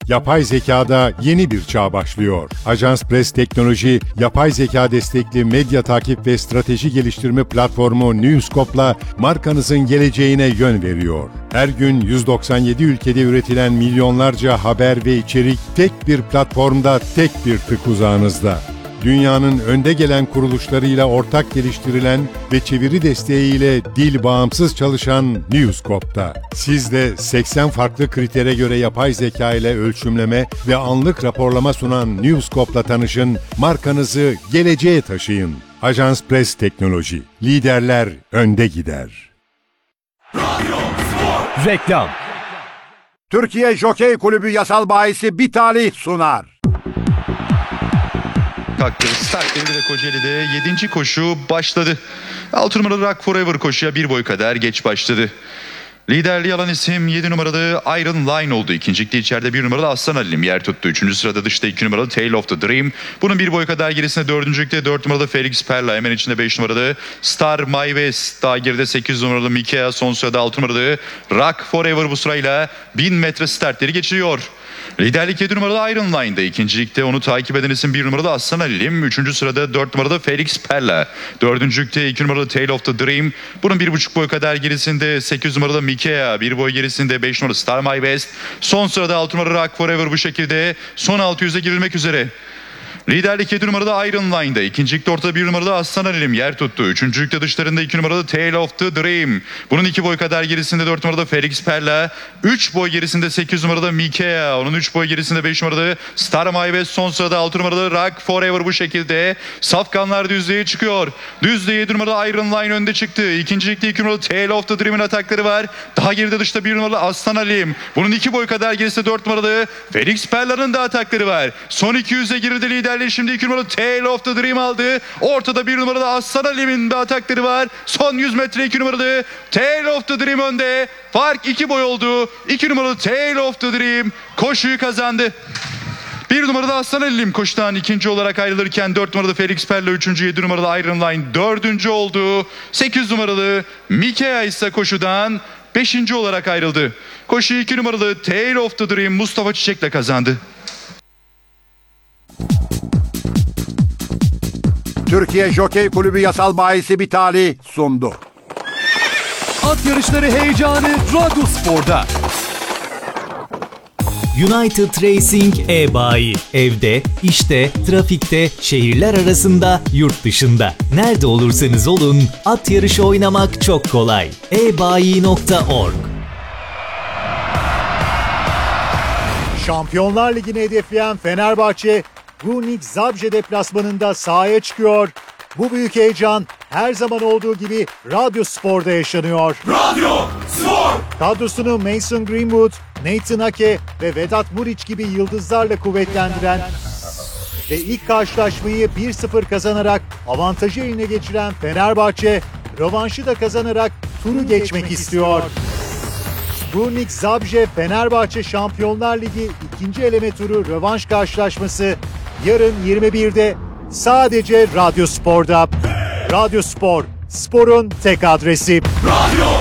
Yapay zekada yeni bir çağ başlıyor. Ajans Press Teknoloji, yapay zeka destekli medya takip ve strateji geliştirme platformu Newscope'la markanızın geleceğine yön veriyor. Her gün 197 ülkede üretilen milyonlarca haber ve içerik tek bir platformda, tek bir tık uzağınızda. Dünyanın önde gelen kuruluşlarıyla ortak geliştirilen ve çeviri desteğiyle dil bağımsız çalışan Newscope'da. Siz de 80 farklı kritere göre yapay zeka ile ölçümleme ve anlık raporlama sunan Newscope'la tanışın, markanızı geleceğe taşıyın. Ajans Press Teknoloji. Liderler önde gider. Reklam. Türkiye Jokey Kulübü yasal bahisi Bitali sunar. Kalktı. Start verildi de Kocaeli'de 7. koşu başladı. 6 numaralı Rock Forever koşuya bir boy kadar geç başladı. Liderliği alan isim 7 numaralı Iron Line oldu. İkincilikte içeride 1 numaralı Aslan Ali'm yer tuttu. 3. sırada dışta 2 numaralı Tale of the Dream. Bunun bir boy kadar gerisinde 4. 4 numaralı Felix Perla. Hemen içinde 5 numaralı Star My West. Daha geride 8 numaralı Mikea. Son sırada 6 numaralı Rock Forever bu sırayla 1000 metre startleri geçiriyor. Liderlik 7 numaralı Iron Line'da. İkincilikte onu takip eden isim 1 numaralı Aslan Ali'm. 3. sırada 4 numaralı Felix Perla. 4. 2 numaralı Tale of the Dream. Bunun 1,5 boy kadar gerisinde 8 numaralı Mikea. 1 boy gerisinde 5 numaralı Star My West. Son sırada 6 numaralı Rock Forever bu şekilde son 600'e girilmek üzere. Liderlik 7 numaralı Iron Line'da. İkincilikte ortada 1 numaralı Aslan Ali'm yer tuttu. Üçüncülükte dışlarında 2 numaralı Tale of the Dream. Bunun 2 boy kadar gerisinde 4 numaralı Felix Perla. 3 boy gerisinde 8 numaralı Mikea. Onun 3 boy gerisinde 5 numaralı Star My West. Son sırada 6 numaralı Rock Forever bu şekilde. Safkanlar düzlüğe çıkıyor. Düzlüğe 7 numaralı Iron Line önde çıktı. İkincilikte 2 numaralı Tale of the Dream'in atakları var. Daha geride dışta 1 numaralı Aslan Ali'm. Bunun 2 boy kadar gerisinde 4 numaralı Felix Perla'nın da atakları var. Son 200'e girdi lider. Şimdi 2 numaralı Tale of the Dream aldı. Ortada 1 numaralı Aslan Ali'min de atakları var. Son 100 metre 2 numaralı Tale of the Dream önde. Fark 2 boy oldu. 2 numaralı Tale of the Dream koşuyu kazandı. 1 numaralı Aslan Ali'm koşudan ikinci olarak ayrılırken 4 numaralı Felix Perla 3. 7 numaralı Iron Line 4. oldu. 8 numaralı Mikea ise koşudan 5. olarak ayrıldı. Koşuyu 2 numaralı Tale of the Dream Mustafa Çiçek'le kazandı. Türkiye Jokey Kulübü yasal bahisi Bitali sundu. At yarışları heyecanı Radyospor'da. United Racing e-bayi. Evde, işte, trafikte, şehirler arasında, yurt dışında. Nerede olursanız olun, at yarışı oynamak çok kolay. ebayi.org. Şampiyonlar Ligi'ni hedefleyen Fenerbahçe, Górnik Zabrze deplasmanında sahaya çıkıyor. Bu büyük heyecan her zaman olduğu gibi Radyospor'da yaşanıyor. Radyospor! Kadrosunu Mason Greenwood, Nathan Ake ve Vedat Muriç gibi yıldızlarla kuvvetlendiren ve ilk karşılaşmayı 1-0 kazanarak avantajı eline geçiren Fenerbahçe, rövanşı da kazanarak turu geçmek istiyor. Górnik Zabrze Fenerbahçe Şampiyonlar Ligi 2. eleme turu rövanş karşılaşması yarın 21'de sadece Radyospor'da. Radyospor, sporun tek adresi. Radyo!